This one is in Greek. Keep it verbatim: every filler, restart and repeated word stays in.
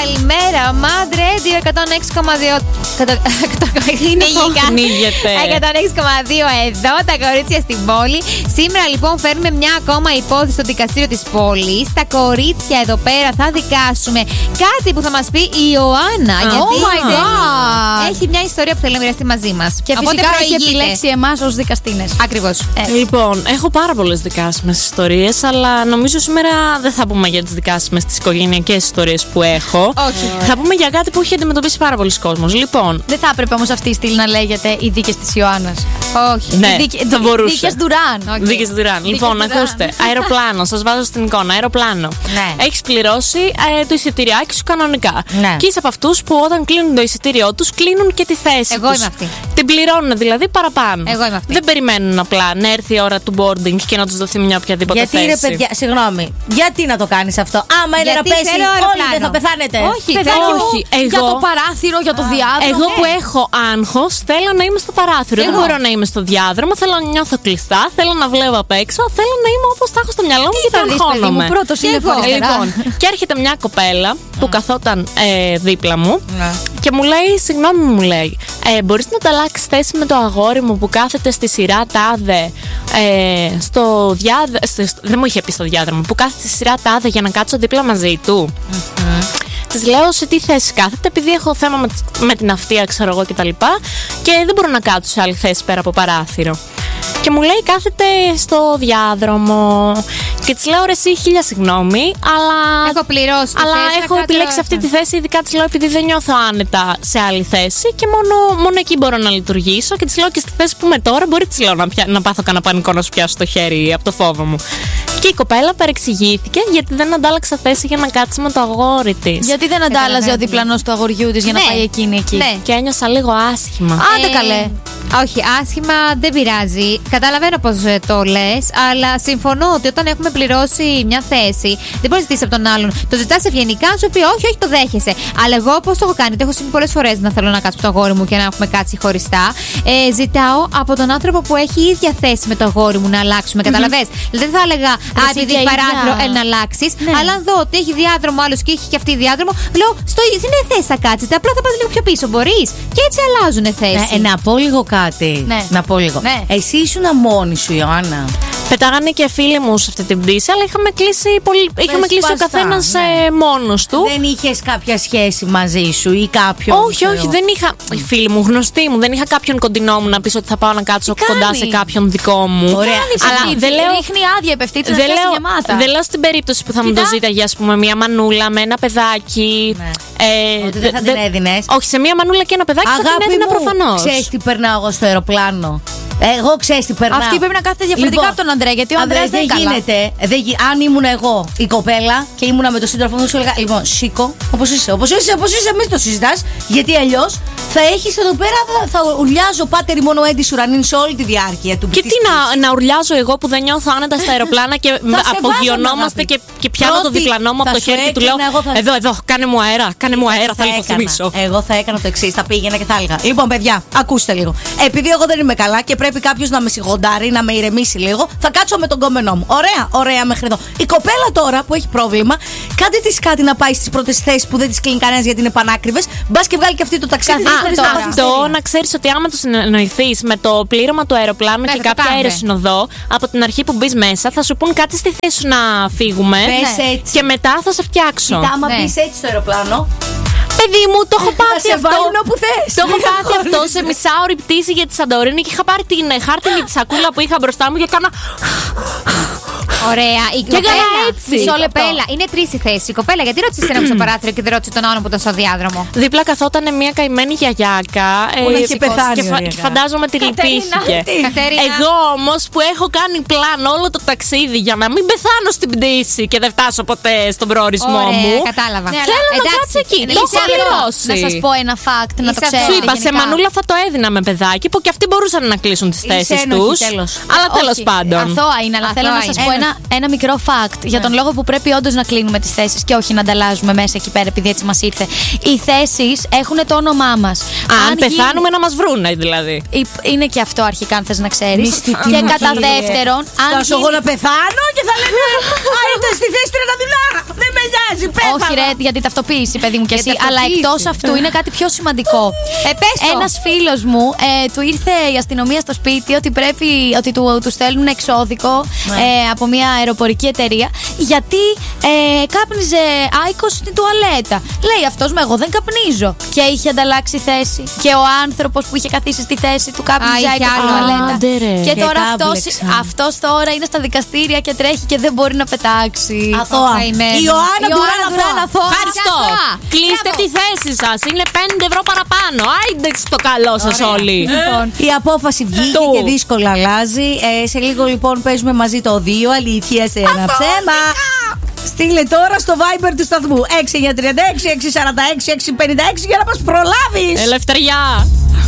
Καλημέρα, Mad Radio εκατόν έξι κόμμα δύο. Είναι εκατόν έξι κόμμα δύο εδώ, τα κορίτσια στην πόλη. Σήμερα λοιπόν φέρνουμε μια ακόμα υπόθεση στο δικαστήριο της πόλης. Τα κορίτσια εδώ πέρα θα δικάσουμε κάτι που θα μας πει η Ιωάννα. Oh γιατί my God. έχει μια ιστορία που θέλει να μοιραστεί μαζί μας. Και φυσικά έχει επιλέξει εμάς ως δικαστίνες. Ακριβώς. Ε. Λοιπόν, έχω πάρα πολλές δικάσιμες ιστορίες, αλλά νομίζω σήμερα δεν θα πούμε για τις δικάσιμες τις οικογενειακές ιστορίες που έχω. Όχι. Θα πούμε για κάτι που έχει αντιμετωπίσει πάρα πολλοί κόσμος. Λοιπόν. Δεν θα έπρεπε όμως αυτή η στήλη να λέγεται οι δίκες της Ιωάννας. Όχι. Ναι, δίκες, θα μπορούσε. Δίκες Ντουράν. Okay. Δίκες Ντουράν. Λοιπόν, Ντουράν. ακούστε. Αεροπλάνο, σας βάζω στην εικόνα. Αεροπλάνο. Ναι. Έχεις πληρώσει ε, το εισιτηριάκι σου κανονικά. Ναι. Και είσαι από αυτούς που όταν κλείνουν το εισιτήριό τους, κλείνουν και τη θέση Εγώ τους. είμαι αυτή. Την πληρώνουν δηλαδή παραπάνω. Εγώ είμαι αυτή. Δεν περιμένουν απλά να έρθει η ώρα του boarding και να τους δοθεί μια οποιαδήποτε γιατί θέση. Γιατί ρε παιδιά, συγγνώμη, γιατί να το κάνεις αυτό? Άμα είναι Γιατί να πέσει, θέλω όλοι αεροπλάνο. δεν θα πεθάνετε. Όχι, Παιδάκι θέλω- μου, όχι, εγώ- για το παράθυρο, για το διάδρομο. Εγώ ναι. που έχω άγχος, θέλω να είμαι στο παράθυρο. Εγώ. Δεν μπορώ να είμαι στο διάδρομο. Θέλω να νιώθω κλειστά. Θέλω να βλέπω απ' έξω. Θέλω να είμαι όπως τα έχω στο μυαλό μου και θα θα δεις, παιδί μου, αγχώνομαι. πρώτος Και είναι εγώ. αριστερά. Λοιπόν, και έρχεται μια κοπέλα που καθόταν ε, δίπλα μου Ναι. και μου λέει, συγγνώμη, μου λέει, ε, μπορείς να ανταλλάξεις θέση με το αγόρι μου που κάθεται στη σειρά τάδε ε, στο διάδρομο. Δεν μου είχε πει στο διάδρομο. Που κάθεται στη σειρά τάδε για να κάτσω δίπλα μαζί του. Mm-hmm. Της λέω σε τι θέση κάθεται, επειδή έχω θέμα με, με την αυτεία, ξέρω εγώ κτλ. Και, και δεν μπορώ να κάτσω σε άλλη θέση πέρα από παράθυρο. Και μου λέει κάθεται στο διάδρομο. Και της λέω ρε εσύ χίλια συγγνώμη, αλλά. Έχω πληρώσει. τη Αλλά θέση, να έχω κάτσω- επιλέξει αυτή τη θέση, ειδικά της λέω επειδή δεν νιώθω άνετα σε άλλη θέση και μόνο, μόνο εκεί μπορώ να λειτουργήσω. Και της λέω και στη θέση που είμαι τώρα, μπορεί της λέω να, πια, να πάθω κανένα πανικό να σου πιάσω το χέρι από το φόβο μου. Και η κοπέλα παρεξηγήθηκε γιατί δεν αντάλλαξα θέση για να κάτσει με το αγόρι της. Γιατί δεν αντάλλαζε ο Καταλαβαίνω. διπλανός του αγοριού της για να Ναι. πάει εκείνη εκεί. Ναι. Και ένιωσα λίγο άσχημα. Άντε καλέ. Όχι, άσχημα δεν πειράζει. Καταλαβαίνω πώς ε, το λες, αλλά συμφωνώ ότι όταν έχουμε πληρώσει μια θέση, δεν μπορεί να ζητήσει από τον άλλον. Το ζητάς ευγενικά, σου πει όχι, όχι, το δέχεσαι. Αλλά εγώ πώς το έχω κάνει, το έχω συμβεί πολλές φορές να θέλω να κάτσω το αγόρι μου και να έχουμε κάτσει χωριστά. Ε, ζητάω από τον άνθρωπο που έχει η ίδια θέση με το αγόρι μου να αλλάξουμε. Καταλαβες. Δηλαδή δεν θα έλεγα Α, Εσύ επειδή και έχει ίδια. παράθυρο, ε, να αλλάξει. Ναι. Αλλά αν δω ότι έχει διάδρομο άλλο και έχει και αυτή διάδρομο, λέω στο στην ίδια θέση θα κάτσετε. Απλά θα πάτε λίγο πιο πίσω, μπορεί. Και έτσι αλλάζουν θέση. Ε, να πω λίγο κάτι. Ναι. Να πω λίγο. Ναι. Εσύ ήσουν μόνη σου, Ιωάννα. Πετάγανε και φίλοι μου σε αυτή την πτήση, αλλά είχαμε κλείσει, πολύ, είχαμε κλείσει ο σπαστά, καθένας ναι. ε, μόνος του. Δεν είχες κάποια σχέση μαζί σου ή κάποιον. Όχι, ξέρω. όχι, δεν είχα. Φίλοι μου, γνωστοί μου, δεν είχα κάποιον κοντινό μου να πει ότι θα πάω να κάτσω Τι κοντά κάνει? σε κάποιον δικό μου. Ωραία. Αλλά Ρίχνει- δεν λέω. Ρίχνει άδεια επευτήτης να Δεν πιάσει λέω, γεμάτα. δεν λέω στην περίπτωση που θα μου το Κοίτα. ζήταγε, ας πούμε, μια μανούλα με ένα παιδάκι. Ναι. Ε, Ότι δεν θα την έδινες. Όχι, σε μια μανούλα και ένα παιδάκι θα την Αγάπη έδινα μου, προφανώς. ξέρεις τι περνάω εγώ στο αεροπλάνο. Εγώ ξέρεις τι περνάω. Αυτή πρέπει να κάθεται διαφορετικά Λοιπόν, από τον Ανδρέα, γιατί ο Ανδρέα, Ανδρέας δεν είναι καλά. γίνεται. Δεν, γι- αν ήμουν εγώ η κοπέλα και ήμουνα με τον σύντροφό μου, σου έλεγα λοιπόν, σήκω, όπως είσαι, όπως είσαι, όπως είσαι, μην το συζητάς. Γιατί αλλιώς θα έχεις εδώ πέρα, θα, θα ουρλιάζω πάτερη μόνο έντις ουρανίν σε όλη τη διάρκεια του. Και τι να, να ουρλιάζω εγώ που δεν νιώθω άνετα στα αεροπλάνα και σε απογειωνόμαστε βάζω, και, και πιάνω το Πρώτη, διπλανό μου από θα το σου χέρι και του λέω: έκανα, εγώ θα- Εδώ, εδώ, κάνε μου αέρα, κάνε μου αέρα, θα έκανα. λιποθυμίσω. Εγώ θα έκανα το εξή. Θα πήγαινα και θα έλεγα: Λοιπόν, παιδιά, ακούστε λίγο. Επειδή εγώ δεν είμαι καλά και πρέπει κάποιο να με σιγοντάρει, να με ηρεμήσει λίγο, θα κάτσω με τον κόμενό μου. Ωραία, ωραία μέχρι εδώ. Η κοπέλα τώρα που έχει πρόβλημα, κάντε τη κάτι να πάει στι πρώτε θέσει που δεν τη κλείνει κανένα γιατί είναι πανάκριβες. Μπα και βγάλει και αυτή το ταξίδι. Καθίστε χωρίς τώρα. να πάθεις Αυτό τελεία. να ξέρει ότι άμα το συνεννοηθεί με το πλήρωμα του αεροπλάνου Ναι, και θα το κάποια κάνουμε. αεροσυνοδό, από την αρχή που μπει μέσα, θα σου πούν κάτι στη θέση σου να φύγουμε. Πες έτσι. Και μετά θα σε φτιάξω. Κοίτα, άμα Ναι. μπει έτσι στο αεροπλάνο. Παιδί μου, το έχω Θα πάθει σε αυτό. βάλουν όπου θες. Το έχω Μην πάθει αυτό αγχώνεσαι. σε μισάωρη πτήση για τη Σαντορίνη και είχα πάρει την ε, χάρτινη τη σακούλα που είχα μπροστά μου και έκανα. Ωραία. Η Και έκανα κοπέλα. έτσι. Μισό κοπέλα. Είναι τρεις οι θέσεις. Η κοπέλα, γιατί ρώτησε ένα στο παράθυρο και δεν ρώτησε τον άλλον που ήταν στο διάδρομο. Δίπλα καθόταν μια καημένη γιαγιάκα. Που να έχει πεθάνει, και, φα- ωραία. και φαντάζομαι τη λυπήθηκε. Κατερίνα. Εγώ όμως που έχω κάνει πλάνο όλο το ταξίδι για να μην πεθάνω στην πτήση και δεν φτάσω ποτέ στον προορισμό Ωραία, μου. κατάλαβα. Ναι, Θέλω να Εντάξει, κάτσω εκεί. είναι Το λύση έχω άλλο. πληρώσει. Να σας πω ένα fact, να το Είσαι ξέρετε. Σου είπα, σε γενικά. μανούλα θα το έδινα με παιδάκι που και αυτοί μπορούσαν να κλείσουν τις θέσεις ένοχη, τους. τέλος. Αλλά τέλος Όχι, πάντων. Αθώα είναι, αλλά θέλω να Αθώα σας είναι. πω ένα ένα μικρό fact για τον λόγο που πρέπει όντως να κλείνουμε τις θέσεις και όχι να ανταλλάζουμε μέσα εκεί πέρα επειδή έτσι μας ήρθε. Οι θέσεις έχουν το όνομά μας. Αν, αν πεθάνουμε γίνει... να μας βρούνε δηλαδή. Είναι και αυτό αρχικά, αν θες να ξέρεις. Μυστική και μου, κατά κύριε. δεύτερον, αν. Θα σου εγώ να πεθάνω και θα λένε Α, ήρθε στη θέση τριανταδουλά. Δεν με νοιάζει, πέθανα. Όχι, ρε, για την ταυτοποίηση, παιδί μου, και εσύ. Αλλά ταυτοποίηση. εκτός αυτού είναι κάτι πιο σημαντικό. Ε, πες το. Ένας φίλος μου ε, του ήρθε η αστυνομία στο σπίτι ότι πρέπει, ότι του, του στέλνουν εξώδικο ε, από μια αεροπορική εταιρεία γιατί ε, κάπνιζε άϊκος στην τουαλέτα. Λέει αυτός, με εγώ δεν καπνίζω. Και είχε ανταλλάξει θέση. Και ο άνθρωπος που είχε καθίσει στη θέση του κάπνιζε άϊκος στην τουαλέτα. Και, και τώρα αυτός, αυτός τώρα είναι στα δικαστήρια και τρέχει και δεν μπορεί να πετάξει. Αθώα. Η Ιωάννα Ντουράν αθώα. Ευχαριστώ. Κλείστε τη θέση σας. Είναι πέντε ευρώ παραπάνω. Άιντε στο καλό σας όλοι. Λοιπόν, η απόφαση βγήκε και δύσκολα αλλάζει. Ε, σε λίγο λοιπόν παίζουμε μαζί το δύο. Αλήθεια σε ένα ψέμα. Στείλε τώρα στο Viber του σταθμού έξι εννιά τρία έξι έξι τέσσερα έξι έξι πέντε έξι για να μας προλάβεις. Ελευθεριά.